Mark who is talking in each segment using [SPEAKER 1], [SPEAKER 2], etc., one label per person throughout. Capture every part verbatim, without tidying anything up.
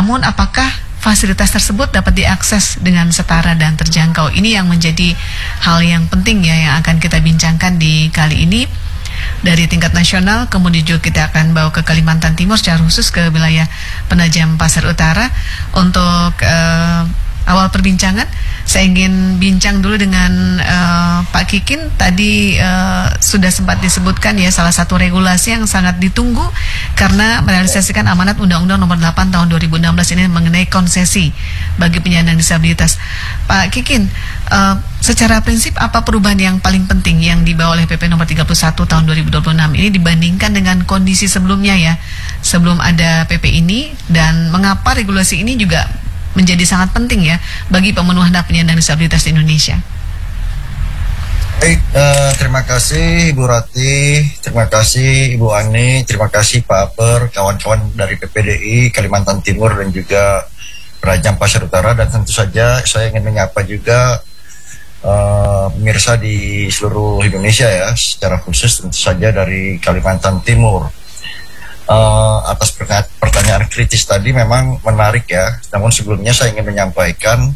[SPEAKER 1] Namun apakah fasilitas tersebut dapat diakses dengan setara dan terjangkau? Ini yang menjadi hal yang penting ya, yang akan kita bincangkan di kali ini. Dari tingkat nasional, kemudian juga kita akan bawa ke Kalimantan Timur, secara khusus ke wilayah Penajam Pasir Utara. Untuk uh, awal perbincangan, saya ingin bincang dulu dengan uh, Pak Kikin. Tadi uh, sudah sempat disebutkan ya, salah satu regulasi yang sangat ditunggu karena merealisasikan amanat Undang-Undang Nomor delapan Tahun dua ribu enam belas ini mengenai konsesi bagi penyandang disabilitas. Pak Kikin, uh, secara prinsip apa perubahan yang paling penting yang dibawa oleh P P Nomor tiga puluh satu Tahun dua ribu dua puluh enam ini dibandingkan dengan kondisi sebelumnya ya, sebelum ada P P ini, dan mengapa regulasi ini juga menjadi sangat penting ya bagi pemenuhan hak penyandang disabilitas di Indonesia?
[SPEAKER 2] Baik, uh, terima kasih Ibu Rati, terima kasih Ibu Ani, terima kasih Pak Per, kawan-kawan dari P P D I Kalimantan Timur dan juga Penajam Pasir Utara, dan tentu saja saya ingin menyapa juga uh, pemirsa di seluruh Indonesia ya, secara khusus tentu saja dari Kalimantan Timur. Uh, atas pertanyaan kritis tadi memang menarik ya. Namun sebelumnya saya ingin menyampaikan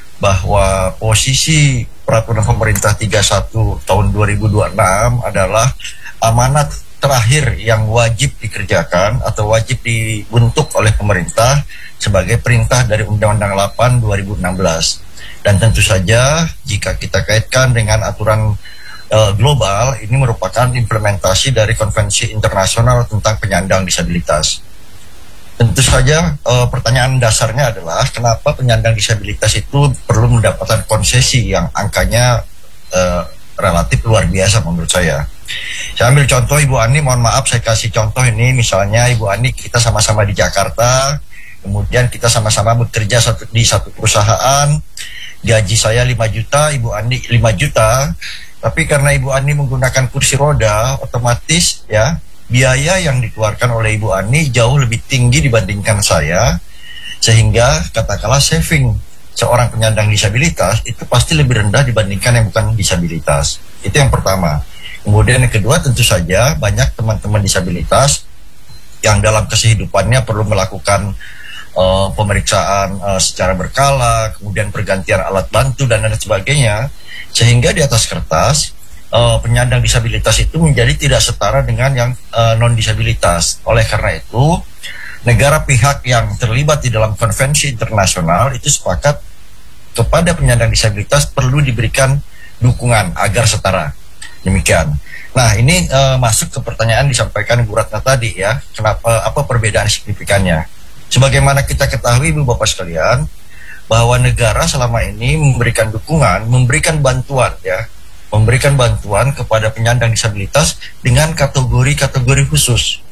[SPEAKER 2] bahwa posisi peraturan pemerintah tiga puluh satu tahun dua ribu dua puluh enam adalah amanat terakhir yang wajib dikerjakan atau wajib dibentuk oleh pemerintah sebagai perintah dari Undang-Undang delapan dua ribu enam belas. Dan tentu saja jika kita kaitkan dengan aturan Uh, global, ini merupakan implementasi dari konvensi internasional tentang penyandang disabilitas. Tentu saja uh, pertanyaan dasarnya adalah kenapa penyandang disabilitas itu perlu mendapatkan konsesi yang angkanya uh, relatif luar biasa menurut saya. Saya ambil contoh Ibu Ani, mohon maaf saya kasih contoh ini, misalnya Ibu Ani kita sama-sama di Jakarta, kemudian kita sama-sama bekerja satu, di satu perusahaan, gaji saya lima juta, Ibu Ani lima juta. Tapi karena Ibu Ani menggunakan kursi roda, otomatis ya biaya yang dikeluarkan oleh Ibu Ani jauh lebih tinggi dibandingkan saya, sehingga katakanlah saving seorang penyandang disabilitas itu pasti lebih rendah dibandingkan yang bukan disabilitas. Itu yang pertama. Kemudian yang kedua, tentu saja banyak teman-teman disabilitas yang dalam kehidupannya perlu melakukan uh, pemeriksaan uh, secara berkala, kemudian pergantian alat bantu dan lain sebagainya. Sehingga di atas kertas uh, penyandang disabilitas itu menjadi tidak setara dengan yang uh, non-disabilitas. Oleh karena itu, negara pihak yang terlibat di dalam konvensi internasional itu sepakat kepada penyandang disabilitas perlu diberikan dukungan agar setara. Demikian. Nah, ini uh, masuk ke pertanyaan disampaikan Ibu Ratna tadi ya, kenapa apa perbedaan signifikannya? Sebagaimana kita ketahui Ibu Bapak sekalian, bahwa negara selama ini memberikan dukungan, memberikan bantuan ya, memberikan bantuan kepada penyandang disabilitas dengan kategori-kategori khusus.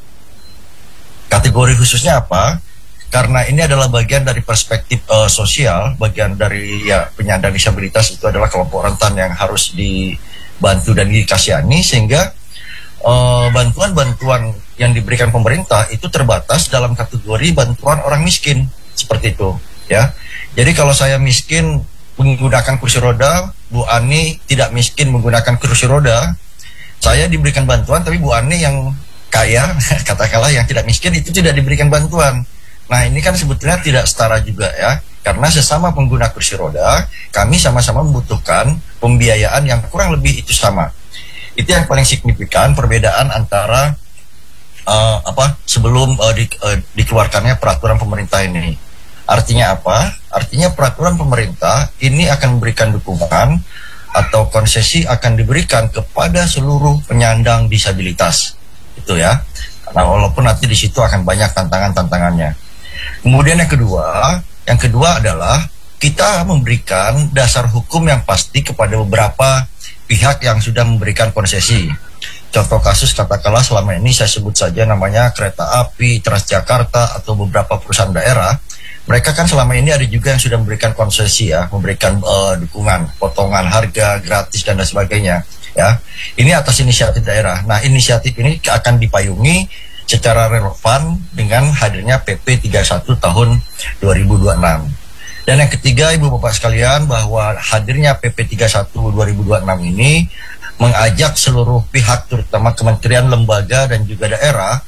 [SPEAKER 2] Kategori khususnya apa? Karena ini adalah bagian dari perspektif uh, sosial, bagian dari ya penyandang disabilitas itu adalah kelompok rentan yang harus dibantu dan dikasihani, sehingga uh, bantuan-bantuan yang diberikan pemerintah itu terbatas dalam kategori bantuan orang miskin, seperti itu ya. Jadi kalau saya miskin menggunakan kursi roda, Bu Ani tidak miskin menggunakan kursi roda, saya diberikan bantuan, tapi Bu Ani yang kaya, katakanlah yang tidak miskin itu tidak diberikan bantuan. Nah ini kan sebetulnya tidak setara juga ya, karena sesama pengguna kursi roda, kami sama-sama membutuhkan pembiayaan yang kurang lebih itu sama. Itu yang paling signifikan perbedaan antara uh, apa sebelum uh, di, uh, dikeluarkannya peraturan pemerintah ini. Artinya apa? Artinya peraturan pemerintah ini akan memberikan dukungan atau konsesi akan diberikan kepada seluruh penyandang disabilitas. Itu ya. Karena walaupun nanti di situ akan banyak tantangan-tantangannya. Kemudian yang kedua, yang kedua adalah kita memberikan dasar hukum yang pasti kepada beberapa pihak yang sudah memberikan konsesi. Contoh kasus katakanlah selama ini saya sebut saja namanya kereta api, Transjakarta atau beberapa perusahaan daerah. Mereka kan selama ini ada juga yang sudah memberikan konsesi ya, memberikan uh, dukungan, potongan harga, gratis dan lain sebagainya ya. Ini atas inisiatif daerah. Nah, inisiatif ini akan dipayungi secara relevan dengan hadirnya P P tiga puluh satu tahun dua ribu dua puluh enam. Dan yang ketiga Ibu Bapak sekalian, bahwa hadirnya P P tiga puluh satu dua ribu dua puluh enam ini mengajak seluruh pihak terutama kementerian, lembaga dan juga daerah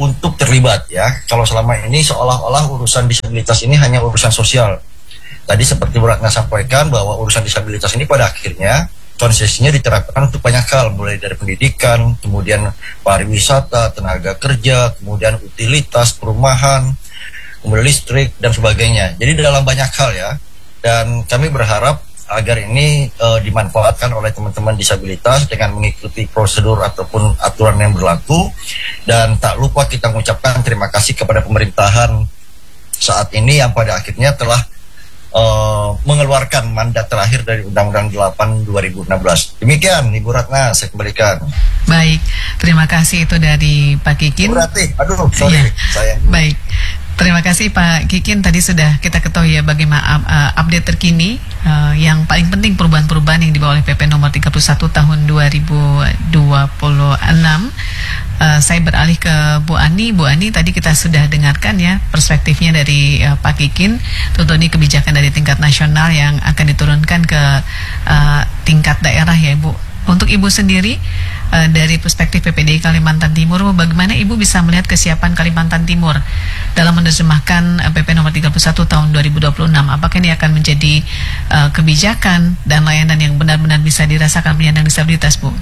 [SPEAKER 2] untuk terlibat ya. Kalau selama ini seolah-olah urusan disabilitas ini hanya urusan sosial. Tadi seperti Bu Ratna sampaikan bahwa urusan disabilitas ini pada akhirnya konsesinya diterapkan untuk banyak hal, mulai dari pendidikan, kemudian pariwisata, tenaga kerja, kemudian utilitas, perumahan, kemudian listrik dan sebagainya. Jadi dalam banyak hal ya. Dan kami berharap agar ini uh, dimanfaatkan oleh teman-teman disabilitas dengan mengikuti prosedur ataupun aturan yang berlaku. Dan tak lupa kita mengucapkan terima kasih kepada pemerintahan saat ini yang pada akhirnya telah uh, mengeluarkan mandat terakhir dari Undang-Undang delapan dua ribu enam belas. Demikian Ibu Ratna, saya kembalikan.
[SPEAKER 1] Baik, terima kasih itu dari Pak Kikin.
[SPEAKER 2] Berarti, aduh sorry
[SPEAKER 1] ya.
[SPEAKER 2] saya.
[SPEAKER 1] Baik. Terima kasih Pak Kikin, tadi sudah kita ketahui ya bagaimana uh, update terkini uh, yang paling penting perubahan-perubahan yang dibawa oleh P P nomor tiga puluh satu tahun dua ribu dua puluh enam. Uh, saya beralih ke Bu Ani. Bu Ani, tadi kita sudah dengarkan ya perspektifnya dari uh, Pak Kikin. Tentu ini kebijakan dari tingkat nasional yang akan diturunkan ke uh, tingkat daerah ya Ibu. Untuk Ibu sendiri, uh, dari perspektif P P D I Kalimantan Timur, bagaimana Ibu bisa melihat kesiapan Kalimantan Timur dalam menerjemahkan uh, P P nomor tiga puluh satu tahun dua ribu dua puluh enam? Apakah ini akan menjadi uh, kebijakan dan layanan yang benar-benar bisa dirasakan penyandang disabilitas, Bu?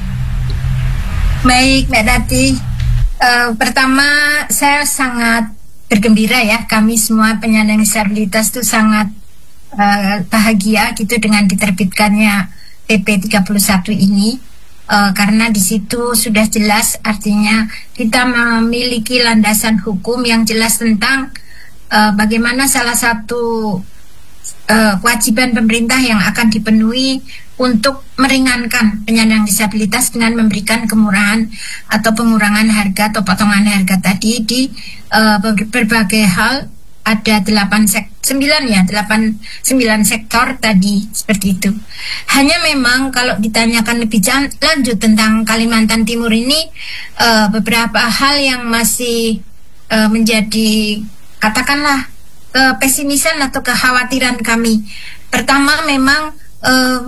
[SPEAKER 3] Baik, Mbak Tati. Uh, pertama, saya sangat bergembira ya, kami semua penyandang disabilitas itu sangat uh, bahagia gitu dengan diterbitkannya P P tiga puluh satu ini, uh, karena di situ sudah jelas artinya kita memiliki landasan hukum yang jelas tentang uh, bagaimana salah satu uh, kewajiban pemerintah yang akan dipenuhi untuk meringankan penyandang disabilitas dengan memberikan kemurahan atau pengurangan harga atau potongan harga tadi di uh, berbagai hal. Ada delapan sek sembilan ya delapan sembilan sektor tadi seperti itu. Hanya memang kalau ditanyakan lebih lanjut tentang Kalimantan Timur ini, uh, beberapa hal yang masih uh, menjadi katakanlah kepesimisan atau kekhawatiran kami. Pertama memang uh,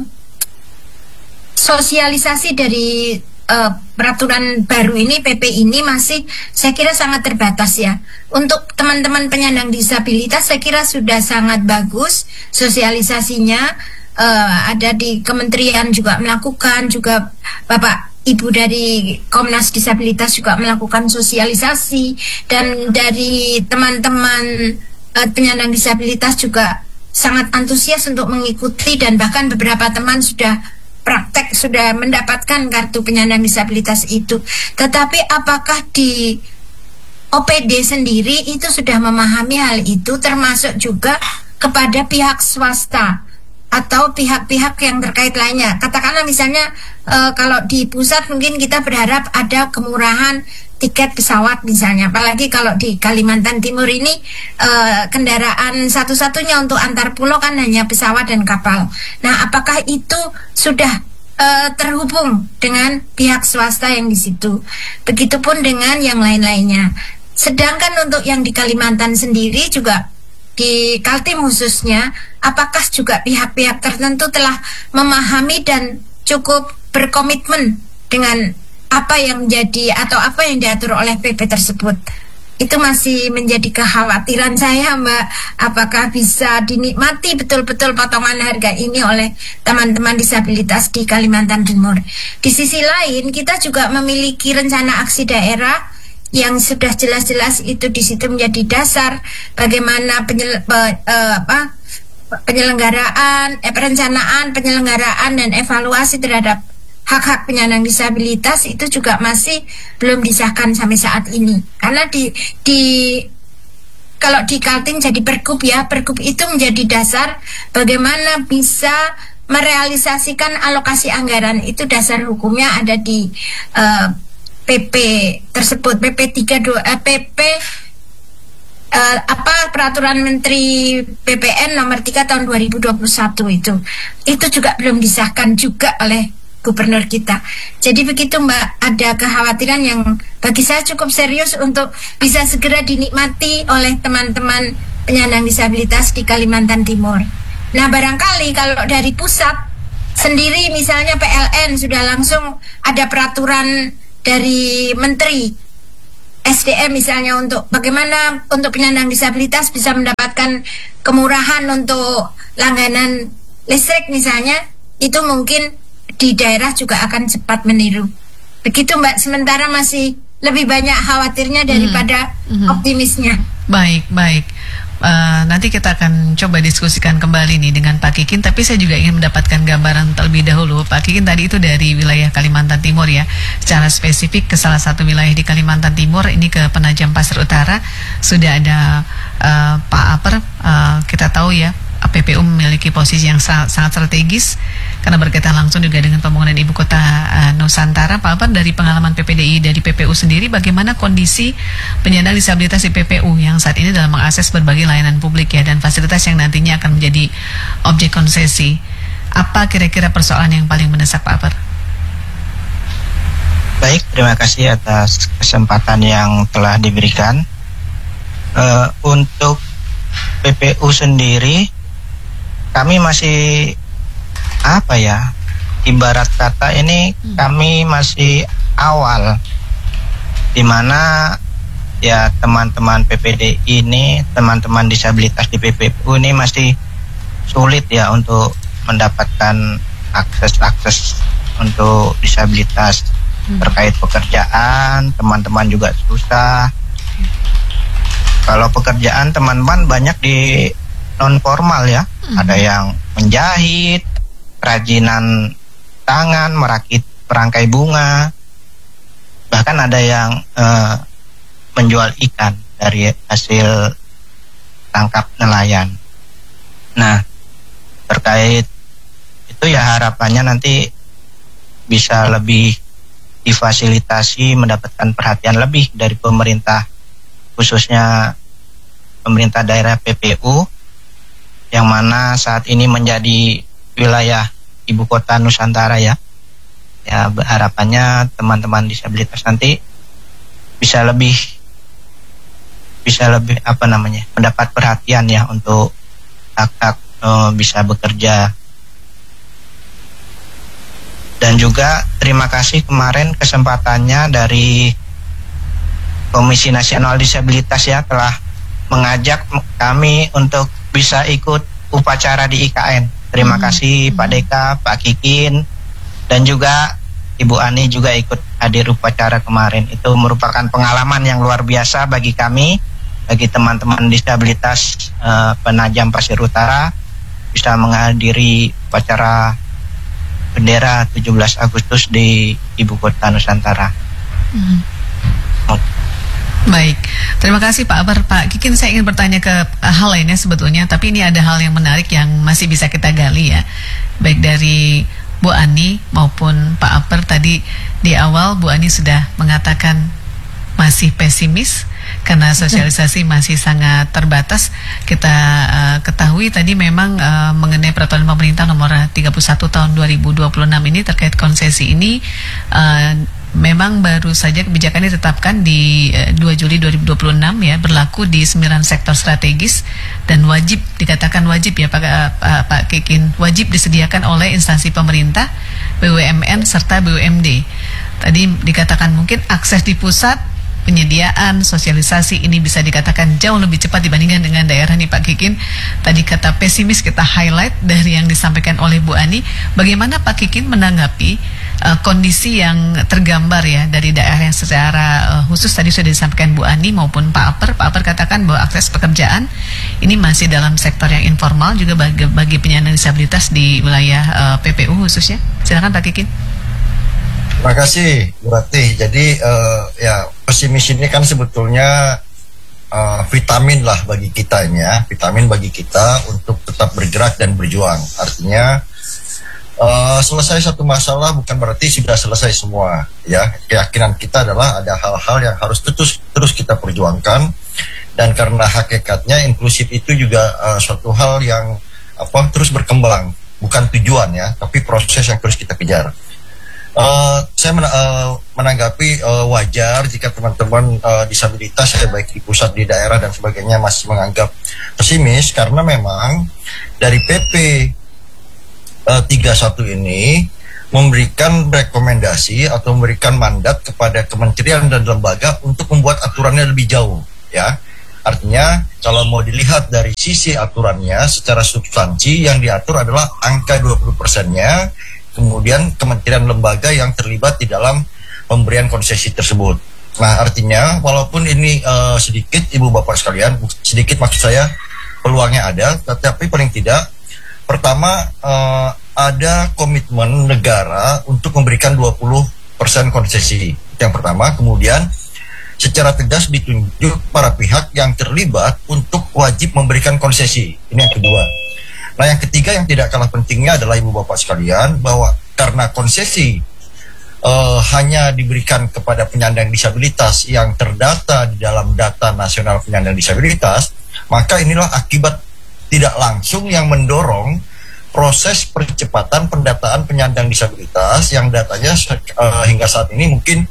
[SPEAKER 3] sosialisasi dari uh, peraturan baru ini, P P ini masih saya kira sangat terbatas ya. Untuk teman-teman penyandang disabilitas saya kira sudah sangat bagus sosialisasinya, uh, ada di kementerian juga melakukan, juga Bapak Ibu dari Komnas Disabilitas juga melakukan sosialisasi, dan dari teman-teman uh, penyandang disabilitas juga sangat antusias untuk mengikuti, dan bahkan beberapa teman sudah praktek, sudah mendapatkan kartu penyandang disabilitas itu. Tetapi apakah di O P D sendiri itu sudah memahami hal itu, termasuk juga kepada pihak swasta atau pihak-pihak yang terkait lainnya? Katakanlah misalnya e, kalau di pusat mungkin kita berharap ada kemurahan tiket pesawat misalnya, apalagi kalau di Kalimantan Timur ini e, kendaraan satu-satunya untuk antar pulau kan hanya pesawat dan kapal. Nah, apakah itu sudah e, terhubung dengan pihak swasta yang di situ? Begitupun dengan yang lain-lainnya. Sedangkan untuk yang di Kalimantan sendiri juga di Kaltim khususnya, apakah juga pihak-pihak tertentu telah memahami dan cukup berkomitmen dengan apa yang menjadi atau apa yang diatur oleh P P tersebut? Itu masih menjadi kekhawatiran saya, Mbak. Apakah bisa dinikmati betul-betul potongan harga ini oleh teman-teman disabilitas di Kalimantan Timur? Di sisi lain, kita juga memiliki rencana aksi daerah yang sudah jelas-jelas itu di situ menjadi dasar bagaimana penyel, pe, eh, apa, penyelenggaraan, eh, perencanaan, penyelenggaraan dan evaluasi terhadap hak-hak penyandang disabilitas itu juga masih belum disahkan sampai saat ini. Karena di di kalau di Kaltim jadi pergub ya, pergub itu menjadi dasar bagaimana bisa merealisasikan alokasi anggaran, itu dasar hukumnya ada di uh, P P tersebut, P P tiga puluh dua, eh, P P uh, apa peraturan Menteri P P N nomor tiga tahun dua ribu dua puluh satu itu. Itu juga belum disahkan juga oleh Gubernur kita. Jadi begitu, Mbak, ada kekhawatiran yang bagi saya cukup serius untuk bisa segera dinikmati oleh teman-teman penyandang disabilitas di Kalimantan Timur. Nah, barangkali kalau dari pusat sendiri misalnya P L N sudah langsung ada peraturan dari Menteri S D M misalnya untuk bagaimana untuk penyandang disabilitas bisa mendapatkan kemurahan untuk langganan listrik misalnya, itu mungkin di daerah juga akan cepat meniru. Begitu Mbak, sementara masih lebih banyak khawatirnya daripada hmm. optimisnya.
[SPEAKER 1] Baik, baik. Uh, nanti kita akan coba diskusikan kembali nih dengan Pak Kikin, tapi saya juga ingin mendapatkan gambaran terlebih dahulu. Pak Kikin tadi itu dari wilayah Kalimantan Timur ya, secara spesifik ke salah satu wilayah di Kalimantan Timur, ini ke Penajam Pasir Utara. Sudah ada uh, Pak Aper, uh, kita tahu ya P P U memiliki posisi yang sangat, sangat strategis karena berkaitan langsung juga dengan pembangunan ibu kota uh, Nusantara. Pak Aper, dari pengalaman P P D I, dari P P U sendiri, bagaimana kondisi penyandang disabilitas di P P U yang saat ini dalam mengakses berbagai layanan publik ya, dan fasilitas yang nantinya akan menjadi objek konsesi? Apa kira-kira persoalan yang paling mendesak, Pak Aper?
[SPEAKER 4] Baik, terima kasih atas kesempatan yang telah diberikan. Uh, untuk P P U sendiri, kami masih apa ya, ibarat kata ini hmm. kami masih awal, dimana ya teman-teman P P D I ini, teman-teman disabilitas di P P U ini masih sulit ya untuk mendapatkan akses-akses untuk disabilitas hmm. terkait pekerjaan. Teman-teman juga susah. Kalau pekerjaan teman-teman banyak di non formal ya, hmm. ada yang menjahit, kerajinan tangan, merakit perangkai bunga, bahkan ada yang uh, menjual ikan dari hasil tangkap nelayan. Nah, terkait itu ya harapannya nanti bisa lebih difasilitasi, mendapatkan perhatian lebih dari pemerintah, khususnya pemerintah daerah P P U, yang mana saat ini menjadi wilayah ibu kota Nusantara ya. Ya, harapannya teman-teman disabilitas nanti bisa lebih bisa lebih apa namanya mendapat perhatian ya untuk hak-hak e, bisa bekerja. Dan juga terima kasih kemarin kesempatannya dari Komisi Nasional Disabilitas ya, telah mengajak kami untuk bisa ikut upacara di I K N. Terima hmm. kasih Pak Deka, Pak Kikin, dan juga Ibu Ani juga ikut hadir upacara kemarin. Itu merupakan pengalaman yang luar biasa bagi kami, bagi teman-teman disabilitas uh, Penajam Pasir Utara, bisa menghadiri upacara bendera tujuh belas Agustus di ibu kota Nusantara. Hmm. Oh.
[SPEAKER 1] Baik, terima kasih Pak Aper. Pak Kikin, saya ingin bertanya ke hal lainnya sebetulnya, tapi ini ada hal yang menarik yang masih bisa kita gali ya, baik dari Bu Ani maupun Pak Aper. Tadi di awal Bu Ani sudah mengatakan masih pesimis karena sosialisasi masih sangat terbatas. Kita uh, ketahui tadi memang uh, mengenai peraturan pemerintah nomor tiga puluh satu tahun dua ribu dua puluh enam ini terkait konsesi ini, uh, memang baru saja kebijakan ditetapkan di uh, dua Juli dua ribu dua puluh enam ya, berlaku di sembilan sektor strategis dan wajib, dikatakan wajib ya Pak, uh, Pak Kikin, wajib disediakan oleh instansi pemerintah, B U M N serta B U M D. Tadi dikatakan mungkin akses di pusat, penyediaan, sosialisasi ini bisa dikatakan jauh lebih cepat dibandingkan dengan daerah nih Pak Kikin. Tadi kata pesimis kita highlight dari yang disampaikan oleh Bu Ani. Bagaimana Pak Kikin menanggapi uh, kondisi yang tergambar ya dari daerah yang secara uh, khusus tadi sudah disampaikan Bu Ani maupun Pak Aper. Pak Aper katakan bahwa akses pekerjaan ini masih dalam sektor yang informal juga bagi, bagi penyandang disabilitas di wilayah uh, P P U khususnya. Silakan Pak Kikin.
[SPEAKER 2] Terima kasih Bu Ratih. Jadi uh, ya pesimis ini kan sebetulnya uh, vitamin lah bagi kita ini ya, vitamin bagi kita untuk tetap bergerak dan berjuang. Artinya uh, selesai satu masalah bukan berarti sudah selesai semua ya. Keyakinan kita adalah ada hal-hal yang harus terus terus kita perjuangkan, dan karena hakikatnya inklusif itu juga uh, suatu hal yang apa terus berkembang, bukan tujuan ya, tapi proses yang terus kita kejar. Uh, saya men uh, menanggapi uh, wajar jika teman-teman uh, disabilitas ya, baik di pusat, di daerah dan sebagainya masih menganggap pesimis, karena memang dari P P uh, tiga puluh satu ini memberikan rekomendasi atau memberikan mandat kepada kementerian dan lembaga untuk membuat aturannya lebih jauh, ya. Artinya kalau mau dilihat dari sisi aturannya secara substansi, yang diatur adalah angka dua puluh persennya, kemudian kementerian lembaga yang terlibat di dalam pemberian konsesi tersebut. Nah, artinya walaupun ini uh, sedikit, Ibu Bapak sekalian, sedikit maksud saya peluangnya ada, tetapi paling tidak pertama uh, ada komitmen negara untuk memberikan dua puluh persen konsesi. Yang pertama, kemudian secara tegas ditunjuk para pihak yang terlibat untuk wajib memberikan konsesi. Ini yang kedua. Nah, yang ketiga yang tidak kalah pentingnya adalah Ibu Bapak sekalian, bahwa karena konsesi uh, hanya diberikan kepada penyandang disabilitas yang terdata di dalam data nasional penyandang disabilitas, maka inilah akibat tidak langsung yang mendorong proses percepatan pendataan penyandang disabilitas yang datanya uh, hingga saat ini mungkin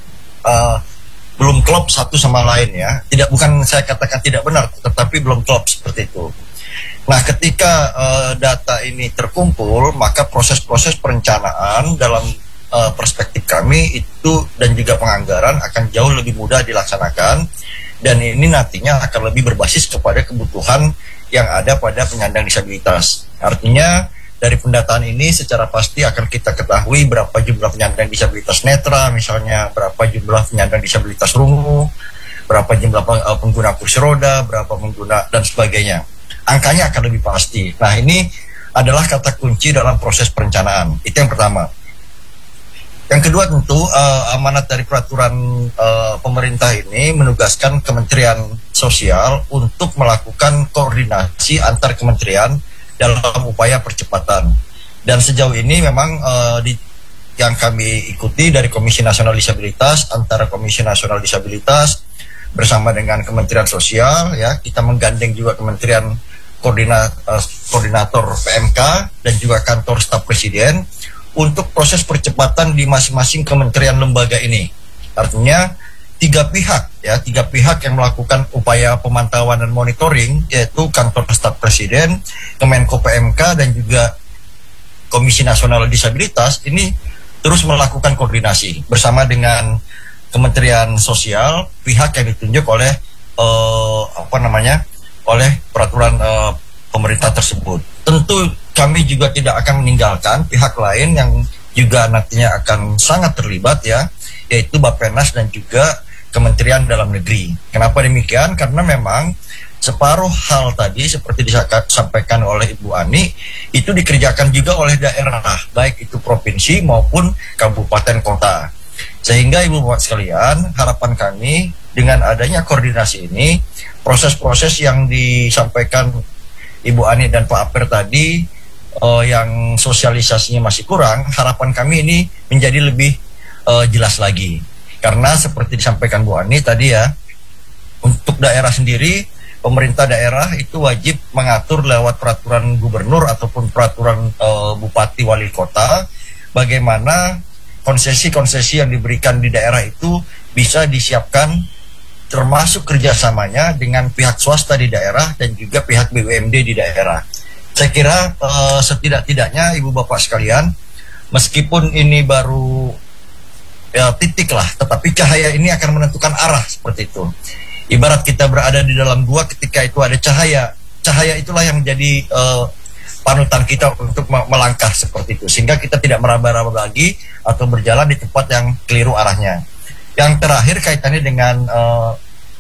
[SPEAKER 2] uh, belum klop satu sama lain, ya. Tidak, bukan saya katakan tidak benar, tetapi belum klop seperti itu. Nah, ketika uh, data ini terkumpul, maka proses-proses perencanaan dalam uh, perspektif kami itu dan juga penganggaran akan jauh lebih mudah dilaksanakan, dan ini nantinya akan lebih berbasis kepada kebutuhan yang ada pada penyandang disabilitas. Artinya dari pendataan ini secara pasti akan kita ketahui berapa jumlah penyandang disabilitas netra misalnya, berapa jumlah penyandang disabilitas rungu, berapa jumlah pengguna kursi roda, berapa pengguna dan sebagainya. Angkanya akan lebih pasti. Nah, ini adalah kata kunci dalam proses perencanaan. Itu yang pertama. Yang kedua tentu uh, amanat dari peraturan uh, pemerintah ini menugaskan Kementerian Sosial untuk melakukan koordinasi antar kementerian dalam upaya percepatan. Dan sejauh ini memang uh, di, yang kami ikuti dari Komisi Nasional Disabilitas, antara Komisi Nasional Disabilitas bersama dengan Kementerian Sosial, ya, kita menggandeng juga Kementerian Koordina, uh, Koordinator P M K dan juga Kantor Staf Presiden untuk proses percepatan di masing-masing kementerian lembaga ini. Artinya tiga pihak, ya, tiga pihak yang melakukan upaya pemantauan dan monitoring, yaitu Kantor Staf Presiden, Kemenko P M K dan juga Komisi Nasional Disabilitas ini terus melakukan koordinasi bersama dengan Kementerian Sosial, pihak yang ditunjuk oleh uh, apa namanya oleh peraturan uh, pemerintah tersebut. Tentu kami juga tidak akan meninggalkan pihak lain yang juga nantinya akan sangat terlibat, ya, yaitu Bappenas dan juga Kementerian Dalam Negeri. Kenapa demikian? Karena memang separuh hal tadi seperti disampaikan oleh Ibu Ani itu dikerjakan juga oleh daerah, baik itu provinsi maupun kabupaten kota. Sehingga Ibu Bapak sekalian, harapan kami dengan adanya koordinasi ini, proses-proses yang disampaikan Ibu Ani dan Pak Aper tadi uh, yang sosialisasinya masih kurang, harapan kami ini menjadi lebih uh, jelas lagi. Karena seperti disampaikan Bu Ani tadi, ya, untuk daerah sendiri, pemerintah daerah itu wajib mengatur lewat peraturan gubernur ataupun peraturan uh, bupati wali kota bagaimana konsesi-konsesi yang diberikan di daerah itu bisa disiapkan, termasuk kerjasamanya dengan pihak swasta di daerah dan juga pihak B U M D di daerah. Saya kira uh, setidak-tidaknya Ibu Bapak sekalian, meskipun ini baru ya, titik lah, tetapi cahaya ini akan menentukan arah seperti itu. Ibarat kita berada di dalam gua, ketika itu ada cahaya, cahaya itulah yang menjadi uh, panutan kita untuk melangkah seperti itu, sehingga kita tidak meraba-raba lagi atau berjalan di tempat yang keliru arahnya. Yang terakhir kaitannya dengan uh,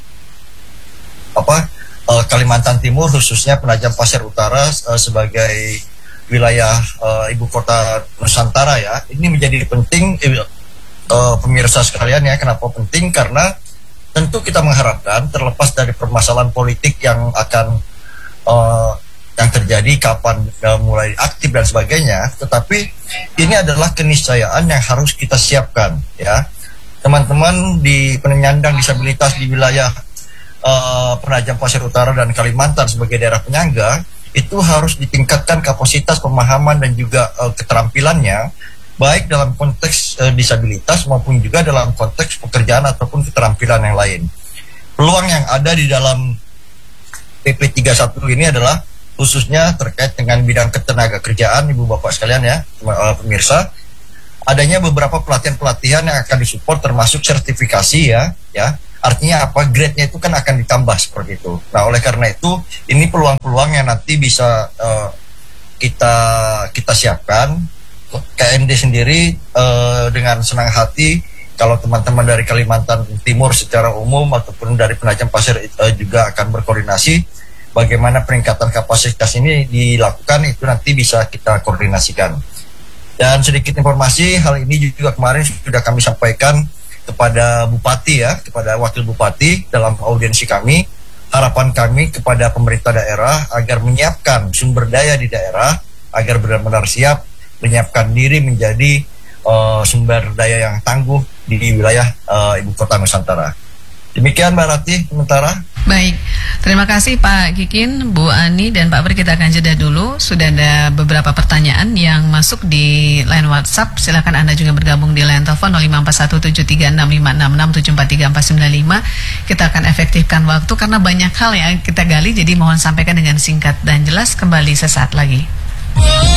[SPEAKER 2] apa uh, Kalimantan Timur, khususnya Penajam Pasir Utara uh, sebagai wilayah uh, ibu kota Nusantara, ya, ini menjadi penting, uh, pemirsa sekalian, ya. Kenapa penting? Karena tentu kita mengharapkan, terlepas dari permasalahan politik yang akan uh, yang terjadi kapan uh, mulai aktif dan sebagainya, tetapi ini adalah keniscayaan yang harus kita siapkan, ya. Teman-teman di penyandang disabilitas di wilayah uh, Penajam Pasir Utara dan Kalimantan sebagai daerah penyangga itu harus ditingkatkan kapasitas pemahaman dan juga uh, keterampilannya, baik dalam konteks uh, disabilitas maupun juga dalam konteks pekerjaan ataupun keterampilan yang lain. Peluang yang ada di dalam P P tiga puluh satu ini adalah khususnya terkait dengan bidang ketenaga kerjaan, Ibu Bapak sekalian, ya, uh, pemirsa. adanya beberapa pelatihan-pelatihan yang akan disupport termasuk sertifikasi ya, ya. Artinya apa, grade-nya itu kan akan ditambah seperti itu. Nah, oleh karena itu ini peluang-peluang yang nanti bisa uh, kita kita siapkan. K M D sendiri uh, dengan senang hati kalau teman-teman dari Kalimantan Timur secara umum ataupun dari Penajam Pasir uh, juga akan berkoordinasi bagaimana peningkatan kapasitas ini dilakukan, itu nanti bisa kita koordinasikan. Dan sedikit informasi, hal ini juga kemarin sudah kami sampaikan kepada Bupati ya, kepada Wakil Bupati dalam audiensi kami. Harapan kami kepada pemerintah daerah agar menyiapkan sumber daya di daerah, agar benar-benar siap menyiapkan diri menjadi uh, sumber daya yang tangguh di wilayah uh, Ibu Kota Nusantara. Demikian Mbak Rati, sementara.
[SPEAKER 1] Baik, terima kasih Pak Kikin, Bu Ani, dan Pak Ber. Kita akan jeda dulu. Sudah ada beberapa pertanyaan yang masuk di line WhatsApp. Silakan Anda juga bergabung di line telepon nol lima empat satu tujuh tiga enam lima enam enam tujuh empat tiga empat sembilan lima. Kita akan efektifkan waktu karena banyak hal yang kita gali, jadi mohon sampaikan dengan singkat dan jelas. Kembali sesaat lagi.